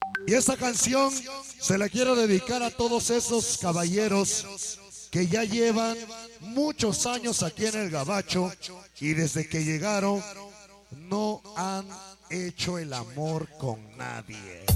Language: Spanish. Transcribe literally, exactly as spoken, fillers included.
Y esta canción se la quiero dedicar a todos esos caballeros que ya llevan muchos años aquí en el Gabacho y desde que llegaron no han hecho el amor con nadie.